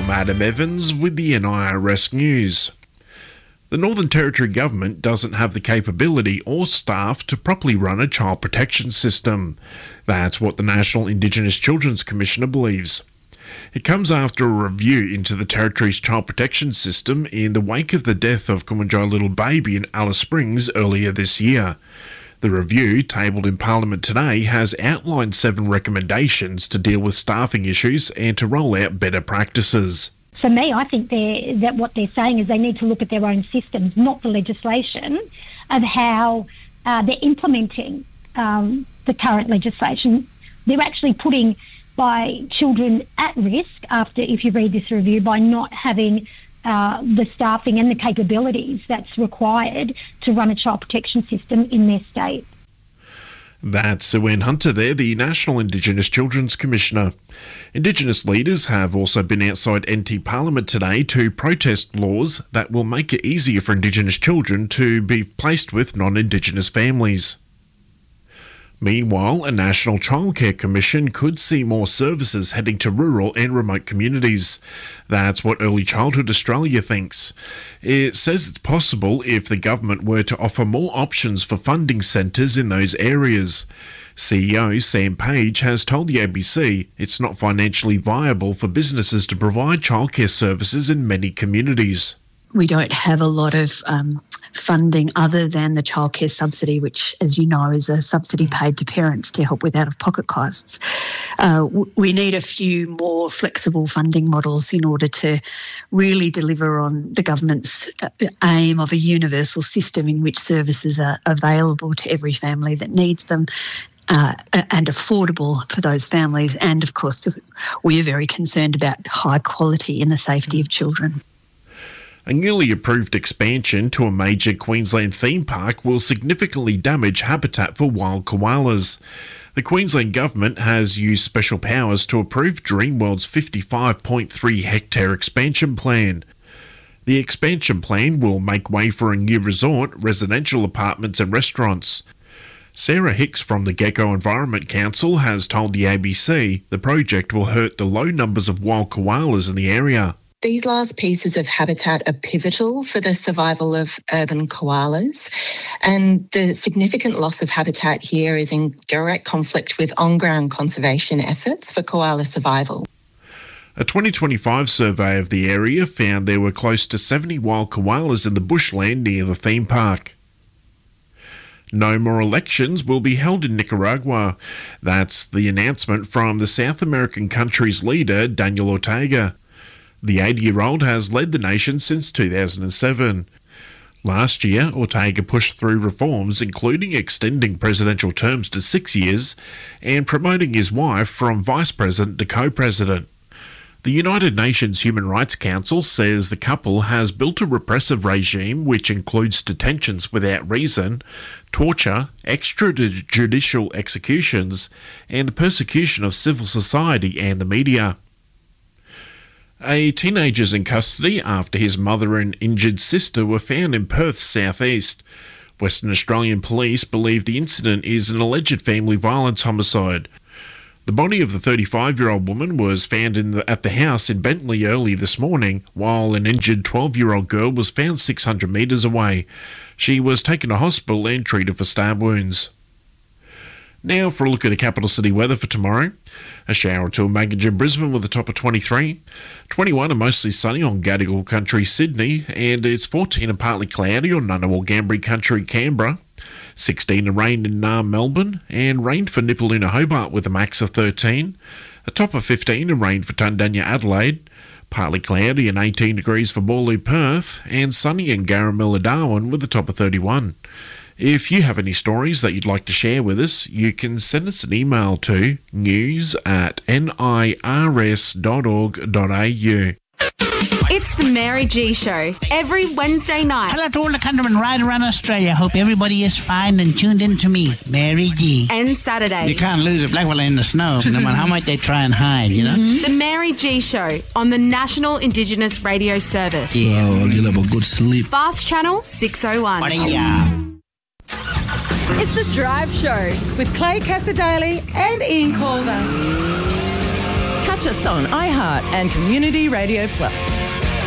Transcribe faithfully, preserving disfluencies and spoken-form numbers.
I'm Adam Evans with the N I R S News. The Northern Territory Government doesn't have the capability or staff to properly run a child protection system. That's what the National Indigenous Children's Commissioner believes. It comes after a review into the Territory's child protection system in the wake of the death of Kumanjai Little Baby in Alice Springs earlier this year. The review, tabled in Parliament today, has outlined seven recommendations to deal with staffing issues and to roll out better practices. For me, I think they're, that what they're saying is they need to look at their own systems, not the legislation, of how uh, they're implementing um, the current legislation. They're actually putting by children at risk after, if you read this review, by not having uh, the staffing and the capabilities that's required to run a child protection system in their state. That's Sue Ann Hunter there, the National Indigenous Children's Commissioner. Indigenous leaders have also been outside N T Parliament today to protest laws that will make it easier for Indigenous children to be placed with non-Indigenous families. Meanwhile, a National Childcare Commission could see more services heading to rural and remote communities. That's what Early Childhood Australia thinks. It says it's possible if the government were to offer more options for funding centres in those areas. C E O Sam Page has told the A B C it's not financially viable for businesses to provide childcare services in many communities. We don't have a lot of um, funding other than the childcare subsidy, which, as you know, is a subsidy paid to parents to help with out-of-pocket costs. Uh, w- we need a few more flexible funding models in order to really deliver on the government's uh, aim of a universal system in which services are available to every family that needs them. Uh, and affordable for those families. And, of course, we are very concerned about high quality and the safety of children. A newly approved expansion to a major Queensland theme park will significantly damage habitat for wild koalas. The Queensland Government has used special powers to approve Dreamworld's fifty-five point three hectare expansion plan. The expansion plan will make way for a new resort, residential apartments and restaurants. Sarah Hicks from the Gecko Environment Council has told the A B C the project will hurt the low numbers of wild koalas in the area. These last pieces of habitat are pivotal for the survival of urban koalas, and the significant loss of habitat here is in direct conflict with on-ground conservation efforts for koala survival. A twenty twenty-five survey of the area found there were close to seventy wild koalas in the bushland near the theme park. No more elections will be held in Nicaragua. That's the announcement from the South American country's leader, Daniel Ortega. The eighty-year-old has led the nation since two thousand seven. Last year, Ortega pushed through reforms including extending presidential terms to six years and promoting his wife from vice president to co-president. The United Nations Human Rights Council says the couple has built a repressive regime which includes detentions without reason, torture, extrajudicial executions, and the persecution of civil society and the media. A teenager is in custody after his mother and injured sister were found in Perth's southeast. Western Australian police believe the incident is an alleged family violence homicide. The body of the thirty-five-year-old woman was found in the, at the house in Bentley early this morning, while an injured twelve-year-old girl was found six hundred metres away. She was taken to hospital and treated for stab wounds. Now for a look at the capital city weather for tomorrow. A shower or two in Magnitude in Brisbane with a top of twenty-three. twenty-one and mostly sunny on Gadigal Country, Sydney, and it's fourteen and partly cloudy on Ngunnawal Ngambri Country, Canberra. sixteen and rain in Naarm, Melbourne, and rain for Nipaluna, Hobart with a max of thirteen. A top of fifteen and rain for Tundanya, Adelaide. Partly cloudy and eighteen degrees for Borloo, Perth, and sunny in Garamilla, Darwin with a top of thirty-one. If you have any stories that you'd like to share with us, you can send us an email to news at nirs dot org dot a u. It's the Mary G Show, every Wednesday night. Hello to all the countrymen right around Australia. Hope everybody is fine and tuned in to me, Mary G. And Saturday. You can't lose a black fella in the snow, no matter how much they try and hide, you know? Mm-hmm. The Mary G Show on the National Indigenous Radio Service. Yeah. Well, you'll have a good sleep. Fast Channel six oh one. It's The Drive Show with Clay Cassadaly and Ian Calder. Catch Catch us on iHeart and Community Radio Plus.